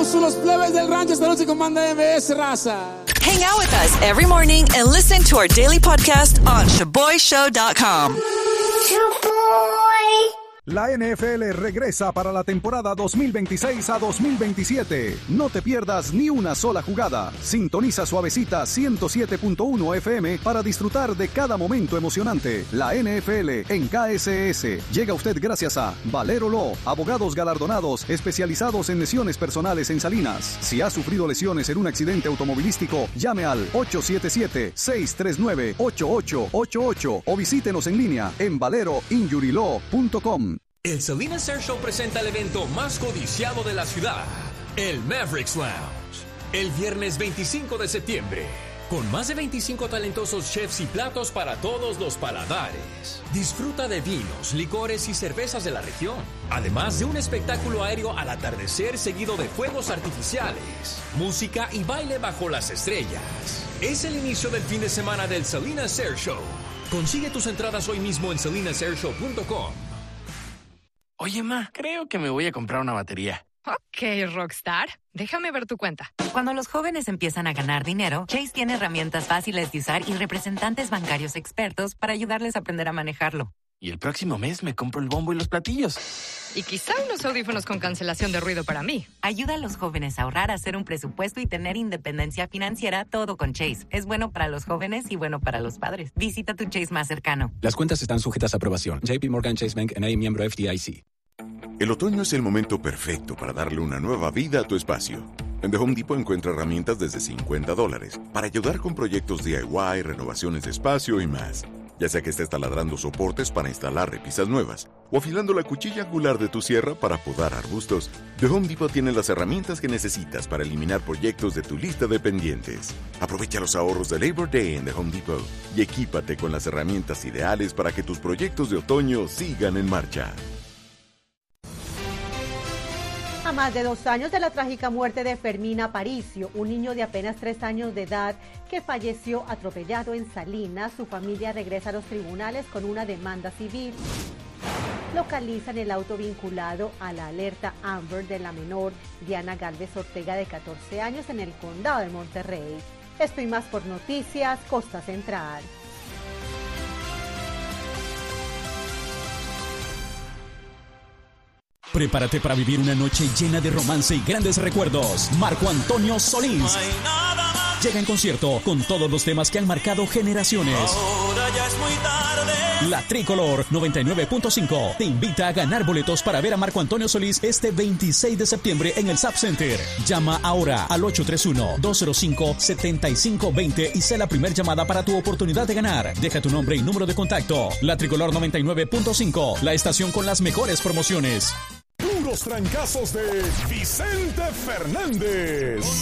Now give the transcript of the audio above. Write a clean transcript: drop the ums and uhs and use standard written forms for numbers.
los plebes del rancho. Esta noche con banda MBS, raza. Hang out with us every morning and listen to our daily podcast on ShaboyShow.com. La NFL regresa para la temporada 2026 a 2027. No te pierdas ni una sola jugada. Sintoniza Suavecita 107.1 FM para disfrutar de cada momento emocionante. La NFL en KSS. Llega a usted gracias a Valero Law, abogados galardonados especializados en lesiones personales en Salinas. Si ha sufrido lesiones en un accidente automovilístico, llame al 877-639-8888 o visítenos en línea en valeroinjurylaw.com. El Salinas Air Show presenta el evento más codiciado de la ciudad, el Mavericks Lounge, el viernes 25 de septiembre, con más de 25 talentosos chefs y platos para todos los paladares. Disfruta de vinos, licores y cervezas de la región, además de un espectáculo aéreo al atardecer seguido de fuegos artificiales, música y baile bajo las estrellas. Es el inicio del fin de semana del Salinas Air Show. Consigue tus entradas hoy mismo en salinasairshow.com. Oye, ma, creo que me voy a comprar una batería. Ok, Rockstar. Déjame ver tu cuenta. Cuando los jóvenes empiezan a ganar dinero, Chase tiene herramientas fáciles de usar y representantes bancarios expertos para ayudarles a aprender a manejarlo. Y el próximo mes me compro el bombo y los platillos. Y quizá unos audífonos con cancelación de ruido para mí. Ayuda a los jóvenes a ahorrar, a hacer un presupuesto y tener independencia financiera, todo con Chase. Es bueno para los jóvenes y bueno para los padres. Visita tu Chase más cercano. Las cuentas están sujetas a aprobación. JP Morgan Chase Bank N.A., miembro FDIC. El otoño es el momento perfecto para darle una nueva vida a tu espacio. En The Home Depot encuentra herramientas desde $50 para ayudar con proyectos DIY, renovaciones de espacio y más. Ya sea que estés taladrando soportes para instalar repisas nuevas o afilando la cuchilla angular de tu sierra para podar arbustos, The Home Depot tiene las herramientas que necesitas para eliminar proyectos de tu lista de pendientes. Aprovecha los ahorros de Labor Day en The Home Depot y equípate con las herramientas ideales para que tus proyectos de otoño sigan en marcha. A más de 2 años de la trágica muerte de Fermín Aparicio, un niño de apenas 3 años de edad que falleció atropellado en Salinas, su familia regresa a los tribunales con una demanda civil. Localizan el auto vinculado a la alerta Amber de la menor Diana Galvez Ortega de 14 años en el condado de Monterrey. Esto y más por Noticias Costa Central. Prepárate para vivir una noche llena de romance y grandes recuerdos. Marco Antonio Solís llega en concierto con todos los temas que han marcado generaciones. Ahora ya es muy tarde. La Tricolor 99.5 te invita a ganar boletos para ver a Marco Antonio Solís este 26 de septiembre en el SAP Center. Llama ahora al 831-205-7520 y sé la primera llamada para tu oportunidad de ganar. Deja tu nombre y número de contacto. La Tricolor 99.5, la estación con las mejores promociones. Puros trancazos de Vicente Fernández.